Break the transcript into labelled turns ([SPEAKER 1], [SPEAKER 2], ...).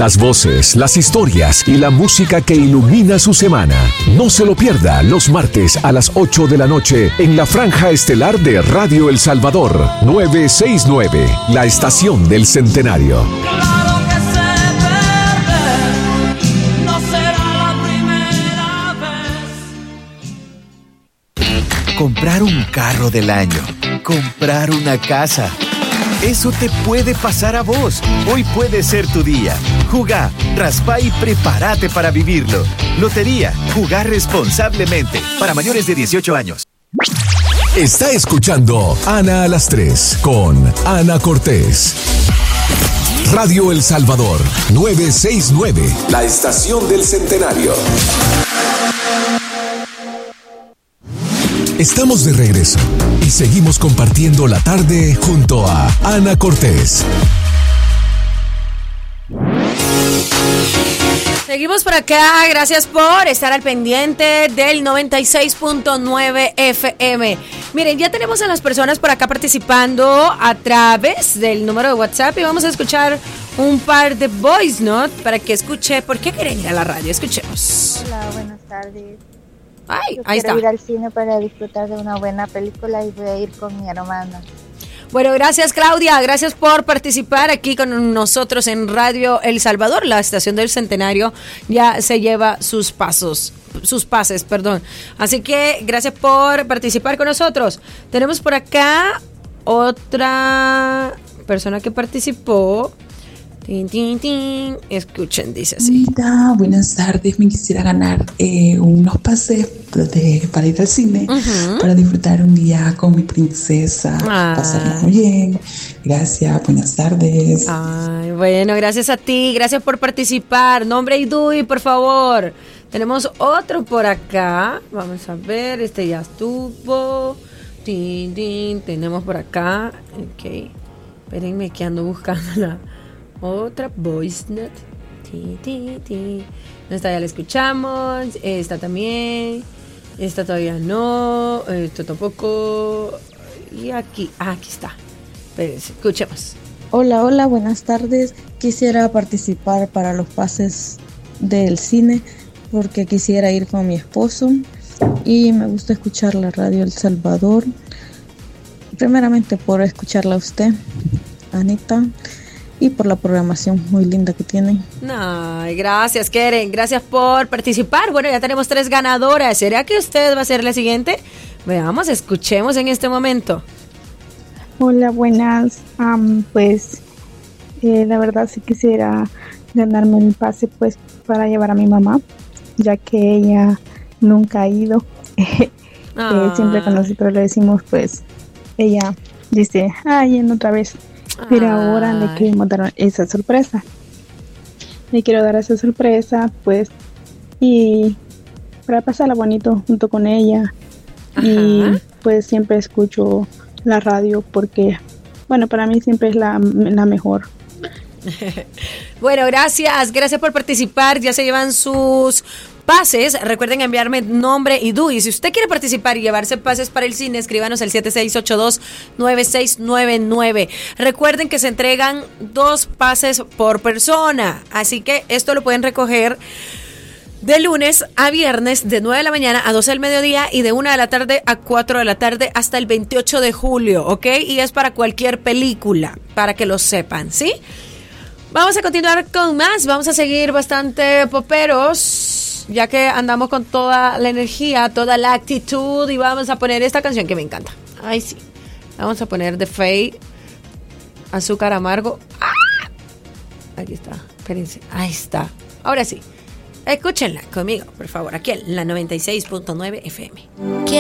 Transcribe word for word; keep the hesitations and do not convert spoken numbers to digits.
[SPEAKER 1] Las voces, las historias y la música que ilumina su semana. No se lo pierda los martes a las ocho de la noche en la franja estelar de Radio El Salvador, novecientos sesenta y nueve, la estación del centenario.
[SPEAKER 2] Claro que sé perder, no será la primera vez.
[SPEAKER 3] Comprar un carro del año, comprar una casa. Eso te puede pasar a vos. Hoy puede ser tu día. Jugá, raspá y prepárate para vivirlo. Lotería, jugar responsablemente. Para mayores de dieciocho años.
[SPEAKER 1] Está escuchando Ana a las tres con Ana Cortés. Radio El Salvador, novecientos sesenta y nueve, la estación del centenario. Estamos de regreso y seguimos compartiendo la tarde junto a Ana Cortés.
[SPEAKER 4] Seguimos por acá, gracias por estar al pendiente del noventa y seis punto nueve F M. Miren, ya tenemos a las personas por acá participando a través del número de WhatsApp y vamos a escuchar un par de voice note para que escuche por qué quieren ir a la radio. Escuchemos.
[SPEAKER 5] Hola, buenas tardes.
[SPEAKER 4] Ay,
[SPEAKER 5] Yo
[SPEAKER 4] ahí
[SPEAKER 5] quiero
[SPEAKER 4] está.
[SPEAKER 5] ir al cine para disfrutar de una buena película y voy a ir con mi hermana.
[SPEAKER 4] Bueno, gracias Claudia, gracias por participar aquí con nosotros en Radio El Salvador. La estación del centenario ya se lleva sus pasos, sus pases, perdón. Así que gracias por participar con nosotros. Tenemos por acá otra persona que participó. Tin, tin, tin. Escuchen, dice así.
[SPEAKER 6] Hola, buenas tardes. Me quisiera ganar eh, unos pases de, para ir al cine, uh-huh. para disfrutar un día con mi princesa, ah. pasarla muy bien. Gracias, buenas tardes.
[SPEAKER 4] Ay, bueno, gracias a ti, gracias por participar. Nombre y D U I, por favor. Tenemos otro por acá. Vamos a ver, este ya estuvo. Tin, tin. Tenemos por acá. Ok. Espérenme que ando buscando la otra voice note. Ti, ti, ti. Esta ya la escuchamos. Esta también. Esta todavía no. Esto tampoco. Y aquí. Ah, aquí está. Espérense, escuchemos.
[SPEAKER 7] Hola, hola, buenas tardes. Quisiera participar para los pases del cine porque quisiera ir con mi esposo y me gusta escuchar la radio El Salvador. Primeramente por escucharla a usted, Anita, y por la programación muy linda que tienen.
[SPEAKER 4] Ay, gracias, Keren. Gracias por participar. Bueno, ya tenemos tres ganadoras. ¿Será que usted va a ser la siguiente? Veamos, escuchemos en este momento.
[SPEAKER 8] Hola, buenas. Um, pues, eh, la verdad sí quisiera ganarme un pase pues para llevar a mi mamá, ya que ella nunca ha ido. eh, siempre cuando nosotros le decimos, pues, ella dice, ay, en otra vez. Pero ahora le queremos dar esa sorpresa. Le quiero dar esa sorpresa, pues, y para pasarla bonito junto con ella. Ajá. Y pues siempre escucho la radio porque, bueno, para mí siempre es la, la mejor.
[SPEAKER 4] Bueno, gracias, gracias por participar. Ya se llevan sus pases. Recuerden enviarme nombre y D U I. Si usted quiere participar y llevarse pases para el cine, escríbanos al siete seis ocho dos nueve seis nueve nueve. Recuerden que se entregan dos pases por persona, así que esto lo pueden recoger de lunes a viernes de nueve de la mañana a doce del mediodía y de una de la tarde a cuatro de la tarde hasta el veintiocho de julio, ¿ok? Y es para cualquier película, para que lo sepan, ¿sí? Vamos a continuar con más, vamos a seguir bastante poperos, ya que andamos con toda la energía, toda la actitud, y vamos a poner esta canción que me encanta. Ay, sí. Vamos a poner The Fade, Azúcar Amargo. ¡Ah! Aquí está, espérense, ahí está. Ahora sí, escúchenla conmigo, por favor, aquí en la noventa y seis punto nueve F M.